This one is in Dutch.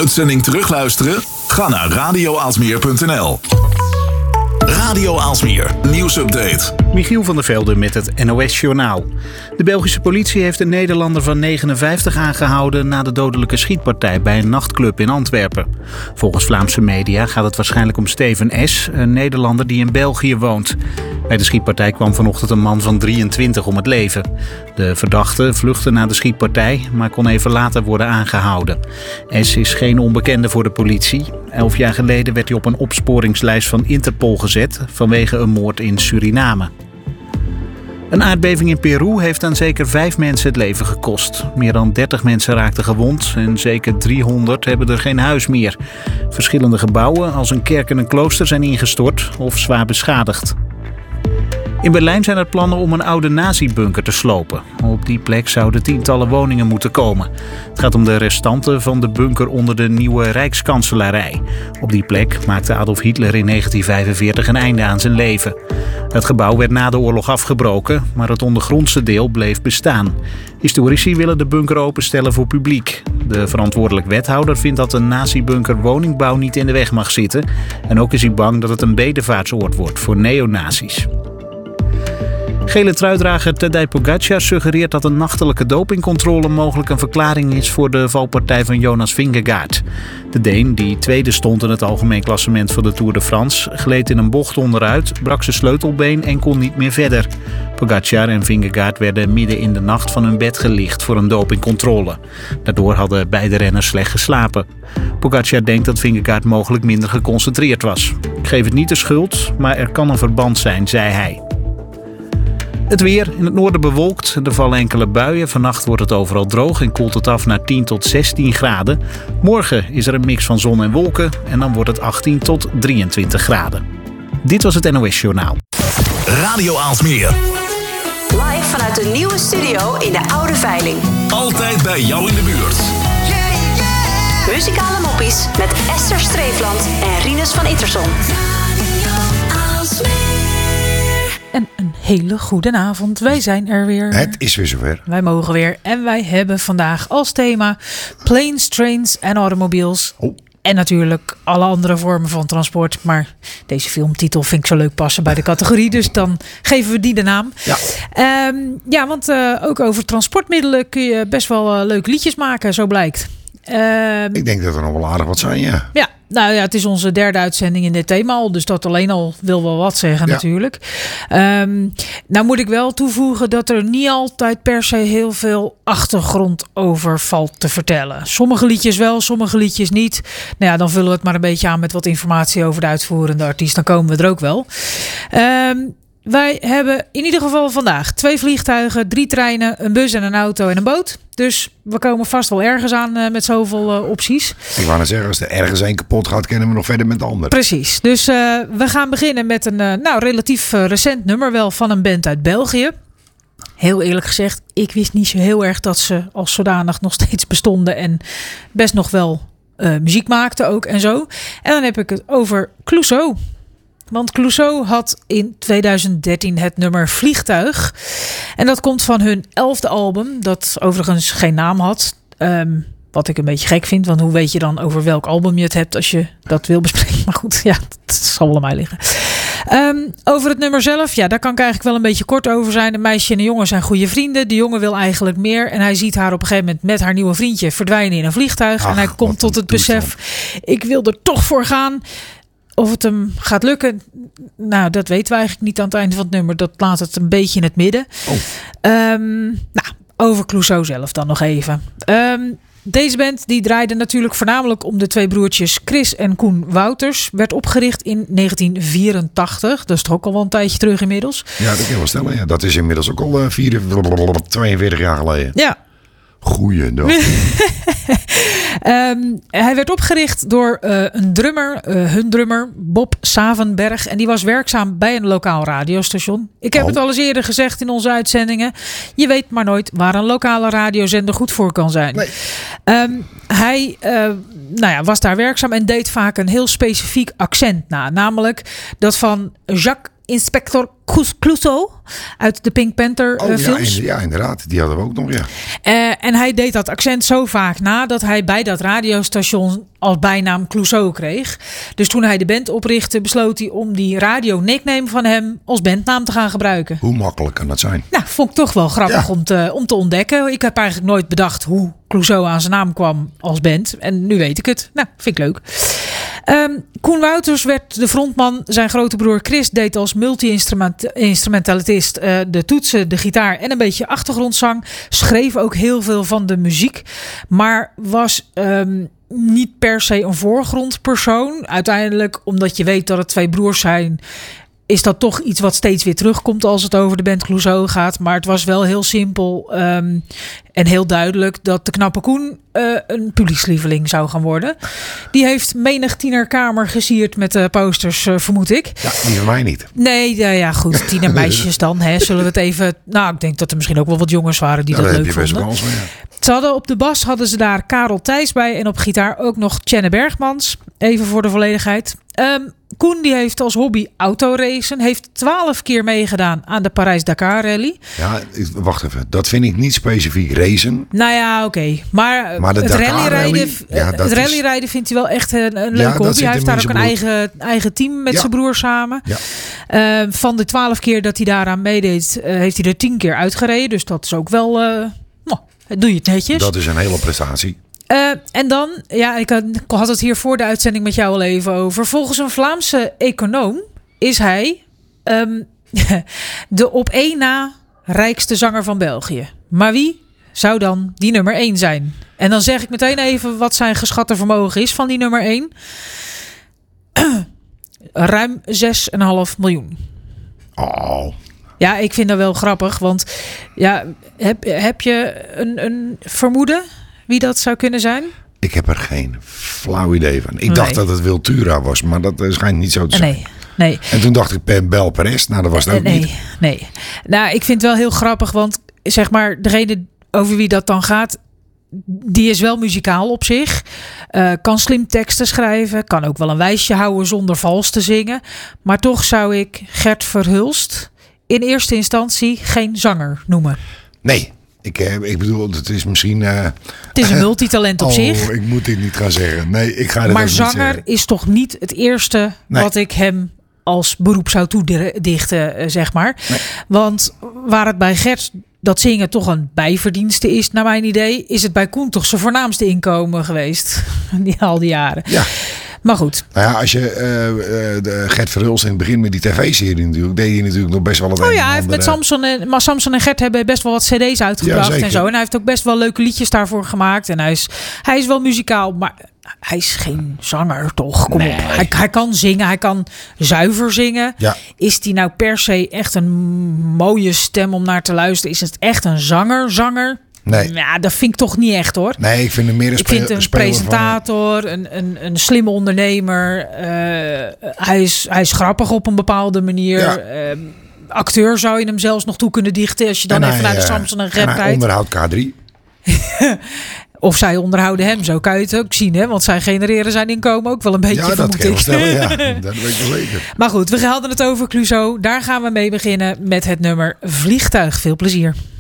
uitzending terugluisteren? Ga naar radioaalsmeer.nl. Radio Aalsmeer, nieuwsupdate. Michiel van der Velde met het NOS-journaal. De Belgische politie heeft een Nederlander van 59 aangehouden na de dodelijke schietpartij bij een nachtclub in Antwerpen. Volgens Vlaamse media gaat het waarschijnlijk om Steven S., een Nederlander die in België woont. Bij de schietpartij kwam vanochtend een man van 23 om het leven. De verdachte vluchtte na de schietpartij, maar kon even later worden aangehouden. S. is geen onbekende voor de politie. 11 jaar geleden werd hij op een opsporingslijst van Interpol gezet vanwege een moord in Suriname. Een aardbeving in Peru heeft aan zeker 5 mensen het leven gekost. Meer dan 30 mensen raakten gewond en zeker 300 hebben er geen huis meer. Verschillende gebouwen als een kerk en een klooster zijn ingestort of zwaar beschadigd. In Berlijn zijn er plannen om een oude nazi-bunker te slopen. Op die plek zouden tientallen woningen moeten komen. Het gaat om de restanten van de bunker onder de nieuwe Rijkskanselarij. Op die plek maakte Adolf Hitler in 1945 een einde aan zijn leven. Het gebouw werd na de oorlog afgebroken, maar het ondergrondse deel bleef bestaan. Historici willen de bunker openstellen voor publiek. De verantwoordelijk wethouder vindt dat een nazi-bunker woningbouw niet in de weg mag zitten. En ook is hij bang dat het een bedevaartsoord wordt voor neonazis. Gele truidrager Tadej Pogačar suggereert dat een nachtelijke dopingcontrole mogelijk een verklaring is voor de valpartij van Jonas Vingegaard. De Deen, die tweede stond in het algemeen klassement van de Tour de France, gleed in een bocht onderuit, brak zijn sleutelbeen en kon niet meer verder. Pogačar en Vingegaard werden midden in de nacht van hun bed gelicht voor een dopingcontrole. Daardoor hadden beide renners slecht geslapen. Pogačar denkt dat Vingegaard mogelijk minder geconcentreerd was. Ik geef het niet de schuld, maar er kan een verband zijn, zei hij. Het weer, in het noorden bewolkt, er vallen enkele buien. Vannacht wordt het overal droog en koelt het af naar 10 tot 16 graden. Morgen is er een mix van zon en wolken en dan wordt het 18 tot 23 graden. Dit was het NOS Journaal. Radio Aalsmeer. Live vanuit de nieuwe studio in de Oude Veiling. Altijd bij jou in de buurt. Muzikale moppies met Esther Streefland en Rinus van Itterson. En een hele goede avond. Wij zijn er weer. Het is weer zover. Wij mogen weer. En wij hebben vandaag als thema planes, trains en automobiels. Oh. En natuurlijk alle andere vormen van transport. Maar deze filmtitel vind ik zo leuk passen bij de categorie. Dus dan geven we die de naam. Ja, Want ook over transportmiddelen kun je best wel leuke liedjes maken. Zo blijkt. ik denk dat er nog wel aardig wat zijn, ja. Ja, nou ja, het is onze derde uitzending in dit thema al. Dus dat alleen al wil wel wat zeggen natuurlijk. Nou moet ik wel toevoegen dat er niet altijd per se heel veel achtergrond over valt te vertellen. Sommige liedjes wel, sommige liedjes niet. Nou ja, dan vullen we het maar een beetje aan met wat informatie over de uitvoerende artiest. Dan komen we er ook wel. Wij hebben in ieder geval vandaag 2 vliegtuigen, 3 treinen, een bus en een auto en een boot. Dus we komen vast wel ergens aan met zoveel opties. Ik wou net zeggen, als er ergens één kapot gaat, kunnen we nog verder met de ander. Precies. Dus we gaan beginnen met een relatief recent nummer wel van een band uit België. Heel eerlijk gezegd, ik wist niet zo heel erg dat ze als zodanig nog steeds bestonden en best nog wel muziek maakten ook en zo. En dan heb ik het over Clouseau. Want Clouseau had in 2013 het nummer Vliegtuig. En dat komt van hun 11e album, dat overigens geen naam had. Wat ik een beetje gek vind, want hoe weet je dan over welk album je het hebt als je dat wil bespreken? Maar goed, ja, dat zal wel aan mij liggen. Over het nummer zelf, ja, daar kan ik eigenlijk wel een beetje kort over zijn. Een meisje en een jongen zijn goede vrienden. De jongen wil eigenlijk meer. En hij ziet haar op een gegeven moment met haar nieuwe vriendje verdwijnen in een vliegtuig. En hij komt tot het besef, ik wil er toch voor gaan. Of het hem gaat lukken, nou, dat weten we eigenlijk niet aan het einde van het nummer. Dat laat het een beetje in het midden. Over Clouseau zelf dan nog even. Deze band die draaide natuurlijk voornamelijk om de 2 broertjes Chris en Koen Wouters. Werd opgericht in 1984. Dat is toch ook al wel een tijdje terug inmiddels. Ja, dat kan je wel stellen. Ja. Dat is inmiddels ook al 42 jaar geleden. Ja. Goeiedag. Hij werd opgericht door een drummer, hun drummer Bob Savenberg. En die was werkzaam bij een lokaal radiostation. Ik heb het al eens eerder gezegd in onze uitzendingen. Je weet maar nooit waar een lokale radiozender goed voor kan zijn. Nee. Hij was daar werkzaam en deed vaak een heel specifiek accent na. Namelijk dat van Jacques Inspector Clouseau uit de Pink Panther films. Ja, inderdaad. Die hadden we ook nog, ja. En hij deed dat accent zo vaak na dat hij bij dat radiostation als bijnaam Clouseau kreeg. Dus toen hij de band oprichtte, besloot hij om die radio-nickname van hem als bandnaam te gaan gebruiken. Hoe makkelijk kan dat zijn? Nou, vond ik toch wel grappig om te ontdekken. Ik heb eigenlijk nooit bedacht hoe Clouseau aan zijn naam kwam als band. En nu weet ik het. Nou, vind ik leuk. Koen Wouters werd de frontman. Zijn grote broer Chris deed als multi-instrumentalist de toetsen, de gitaar en een beetje achtergrondzang. Schreef ook heel veel van de muziek. Maar was niet per se een voorgrondpersoon. Uiteindelijk, omdat je weet dat het 2 broers zijn, is dat toch iets wat steeds weer terugkomt als het over de band Clouseau gaat. Maar het was wel heel simpel en heel duidelijk dat de knappe Koen een publiekslieveling zou gaan worden. Die heeft menig tienerkamer gesierd met posters, vermoed ik. Ja, die van mij niet. Nee, ja goed, tienermeisjes dan. Zullen we het even... Nou, ik denk dat er misschien ook wel wat jongens waren die dat leuk vonden. Ze hadden op de bas hadden ze daar Karel Thijs bij en op gitaar ook nog Tjenne Bergmans. Even voor de volledigheid. Koen die heeft als hobby autoracen. Heeft 12 keer meegedaan aan de Parijs-Dakar rally. Ja, wacht even. Dat vind ik niet specifiek racen. Nou ja, oké. Maar het rallyrijden vindt hij wel echt een leuke hobby. Hij heeft daar ook een eigen team met zijn broer samen. Ja. Van de 12 keer dat hij daaraan meedeed, heeft hij er 10 keer uitgereden. Dus dat is ook wel... doe je het netjes. Dat is een hele prestatie. En dan, ik had het hier voor de uitzending met jou al even over. Volgens een Vlaamse econoom is hij de op 1 na rijkste zanger van België. Maar wie zou dan die nummer 1 zijn? En dan zeg ik meteen even wat zijn geschatte vermogen is van die nummer 1. Ruim 6,5 miljoen. Oh. Ja, ik vind dat wel grappig. Want heb je een vermoeden wie dat zou kunnen zijn? Ik heb er geen flauw idee van. Ik dacht dat het Wiltura was, maar dat schijnt niet zo te zijn. Nee. En toen dacht ik Bel Perez. Nou, dat was het ook niet. Nee. Nou, ik vind het wel heel grappig, want zeg maar, degene over wie dat dan gaat, die is wel muzikaal op zich. Kan slim teksten schrijven. Kan ook wel een wijsje houden zonder vals te zingen. Maar toch zou ik Gert Verhulst in eerste instantie geen zanger noemen. Nee. Ik bedoel, het is misschien... het is een multitalent op zich. Ik moet dit niet gaan zeggen. Nee, ik ga dat maar ook zanger niet zeggen. is toch niet het eerste wat ik hem als beroep zou toedichten, zeg maar. Nee. Want waar het bij Gert dat zingen toch een bijverdienste is, naar mijn idee, is het bij Koen toch zijn voornaamste inkomen geweest. Al die jaren. Ja. Maar goed. Nou ja, als je Gert Verhulst in het begin met die tv-serie natuurlijk, deed hij natuurlijk nog best wel wat. Hij heeft met Samson en Gert hebben best wel wat cd's uitgebracht en zo. En hij heeft ook best wel leuke liedjes daarvoor gemaakt. En hij is wel muzikaal, maar hij is geen zanger toch? Kom op. Hij kan zingen, hij kan zuiver zingen. Ja. Is die nou per se echt een mooie stem om naar te luisteren? Is het echt een zanger? Nee. Ja, dat vind ik toch niet echt hoor. Nee, ik vind hem meer een presentator, een slimme ondernemer. Hij is grappig op een bepaalde manier. Ja. Acteur zou je hem zelfs nog toe kunnen dichten als je dan even naar de Samson en Gert kijkt. Hij onderhoudt K3. Of zij onderhouden hem, zo kan je het ook zien. Hè? Want zij genereren zijn inkomen ook wel een beetje. Ja, dat kan je stellen, ja. Dat weet ik wel zeker. Maar goed, we hadden het over Clouseau. Daar gaan we mee beginnen met het nummer Vliegtuig. Veel plezier.